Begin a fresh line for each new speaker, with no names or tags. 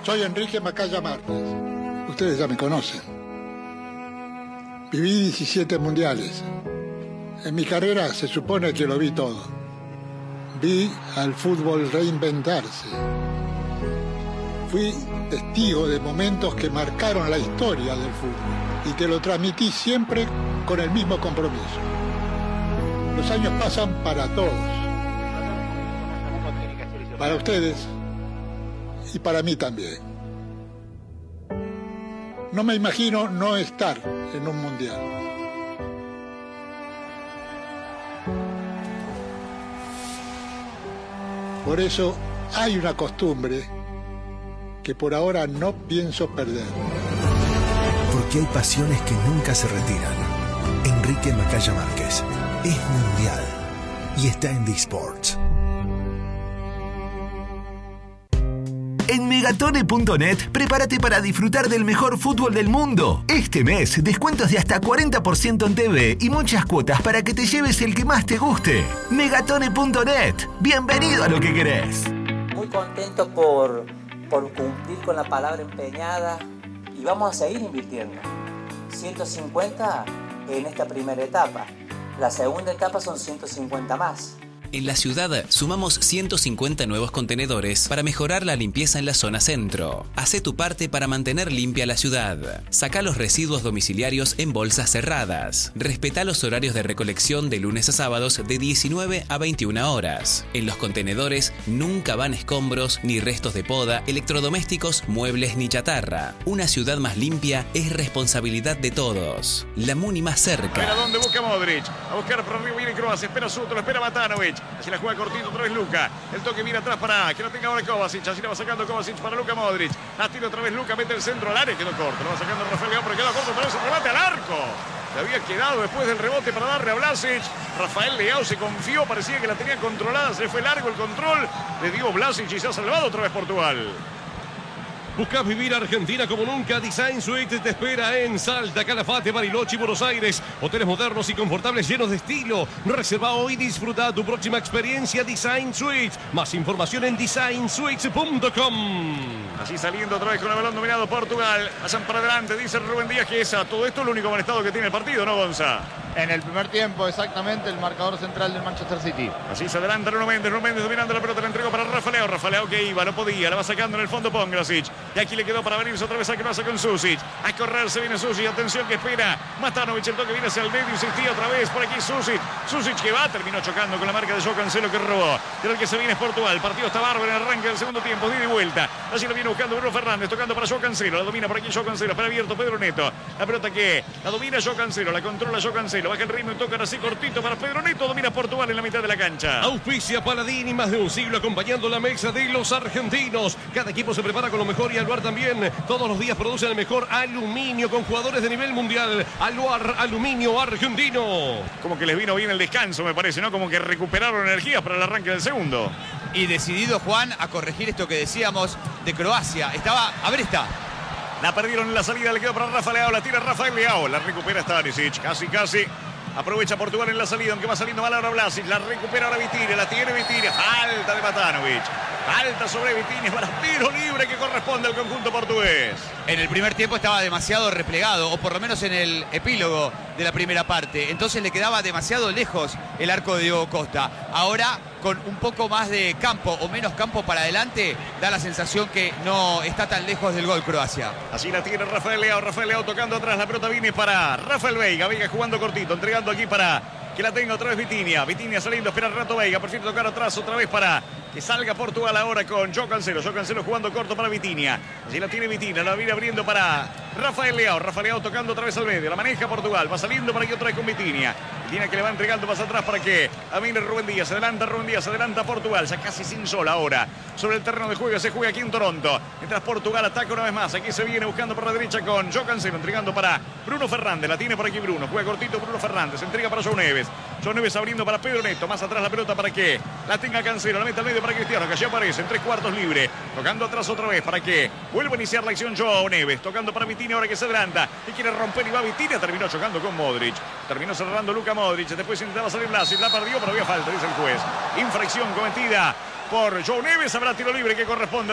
Soy Enrique Macaya Márquez. Ustedes ya me conocen. Viví 17 mundiales. En mi carrera se supone que lo vi todo. Vi al fútbol reinventarse. Fui testigo de momentos que marcaron la historia del fútbol y que lo transmití siempre con el mismo compromiso. Los años pasan para todos. Para ustedes y para mí también. No me imagino no estar en un mundial. Por eso hay una costumbre que por ahora no pienso perder.
Porque hay pasiones que nunca se retiran. Enrique Macaya Márquez es mundial y está en D-Sports.
En Megatone.net, prepárate para disfrutar del mejor fútbol del mundo. Este mes, descuentos de hasta 40% en TV y muchas cuotas para que te lleves el que más te guste. Megatone.net, bienvenido a lo que querés.
Muy contento por cumplir con la palabra empeñada y vamos a seguir invirtiendo. 150 en esta primera etapa. La segunda etapa son 150 más.
En la ciudad sumamos 150 nuevos contenedores para mejorar la limpieza en la zona centro. Hacé tu parte para mantener limpia la ciudad. Sacá los residuos domiciliarios en bolsas cerradas. Respetá los horarios de recolección de lunes a sábados de 19 a 21 horas. En los contenedores nunca van escombros ni restos de poda, electrodomésticos, muebles ni chatarra. Una ciudad más limpia es responsabilidad de todos. La Muni más cerca.
A ver a dónde busca Modric. A buscar por arriba viene Kroos. Espera Soto, lo espera Matanovic. Así la juega cortito otra vez Luka. El toque viene atrás para que lo tenga ahora Kovacic. Así la va sacando Kovacic para Luka Modric. La tira otra vez Luka, mete el centro al área. Quedó corto. Lo va sacando Rafael Leao, pero quedó corto. Otra vez el remate al arco. Le había quedado después del rebote para darle a Vlasic. Rafael Leao se confió. Parecía que la tenía controlada. Se fue largo el control. Le dio Vlasic y se ha salvado otra vez Portugal.
Buscás vivir Argentina como nunca. Design Suite te espera en Salta, Calafate, Bariloche y Buenos Aires. Hoteles modernos y confortables llenos de estilo. Reserva hoy y disfruta tu próxima experiencia Design Suite. Más información en designsuites.com.
Así saliendo otra vez con el balón dominado Portugal. Pasan para adelante, dice Rubén Díaz que esa. Todo esto es lo único molestado que tiene el partido, ¿no, Gonza?
En el primer tiempo, exactamente, el marcador central del Manchester City.
Así se adelanta Nuno Méndez dominando la pelota, la entregó para Rafa Leao que iba, no podía, la va sacando en el fondo Pongrasic. Y aquí le quedó para venirse otra vez a que pasa con Susic. A correr se viene Susic, atención que espera Matanovic, el toque viene hacia el medio, insistía otra vez por aquí Susic. Susic que va, terminó chocando con la marca de Joao Cancelo que robó. Pero el que se viene es Portugal, el partido está bárbaro en el arranque del segundo tiempo, de ida y vuelta. Así lo viene buscando Bruno Fernández, tocando para Joao Cancelo, la domina por aquí Joao Cancelo, para abierto Pedro Neto. La pelota que la domina Joao Cancelo, la controla Joao Cancelo, baja el ritmo y toca así cortito para Pedro Neto, domina Portugal en la mitad de la cancha.
Auspicia Paladini, más de un siglo acompañando la mesa de los argentinos. Cada equipo se prepara con lo mejor y Aluar también. Todos los días producen el mejor aluminio con jugadores de nivel mundial. Aluar, aluminio argentino.
Como que les vino bien el descanso, me parece, ¿no? Como que recuperaron energías para el arranque del segundo.
Y decidido Juan a corregir esto que decíamos de Croacia. A ver esta.
La perdieron en la salida, le quedó para Rafa Leao, la tira Rafael Leao, la recupera Stanisic, casi. Aprovecha Portugal en la salida, aunque va saliendo mal ahora Vlasic. La recupera ahora Vitinha, la tiene Vitinha. Falta de Matanovic. Falta sobre Vitinha para tiro libre que corresponde al conjunto portugués.
En el primer tiempo estaba demasiado replegado, o por lo menos en el epílogo de la primera parte. Entonces le quedaba demasiado lejos el arco de Diego Costa. Ahora, con un poco más de campo o menos campo para adelante, da la sensación que no está tan lejos del gol Croacia.
Así la tiene Rafael Leao tocando atrás. La pelota viene para Rafael Veiga jugando cortito, entregando aquí para que la tenga otra vez Vitinha saliendo, espera el rato Veiga, prefiere tocar atrás otra vez para que salga Portugal ahora con Joao Cancelo jugando corto para Vitinha. Allí la tiene Vitinha, la viene abriendo para Rafael Leao tocando otra vez al medio, la maneja Portugal, va saliendo para aquí otra vez con Vitinha que le va entregando más atrás para que amine Rubén Díaz, adelanta Portugal, ya casi sin sol ahora, sobre el terreno de juego, se juega aquí en Toronto, mientras Portugal ataca una vez más, aquí se viene buscando por la derecha con Joao Cancelo, entregando para Bruno Fernández, la tiene por aquí Bruno, juega cortito Bruno Fernández, entrega para João Neves abriendo para Pedro Neto, más atrás la pelota para que la tenga Cancelo, la mete al medio para Cristiano, que allí aparece en 3/4 libre, tocando atrás otra vez para que vuelva a iniciar la acción João Neves, tocando para Vitinha ahora que se adelanta y quiere romper y va Vitinha, terminó chocando con Modric, terminó cerrando Luka Modric, después intentaba salir Vlasic, la perdió pero había falta, dice el juez, infracción cometida por João Neves, habrá tiro libre que corresponde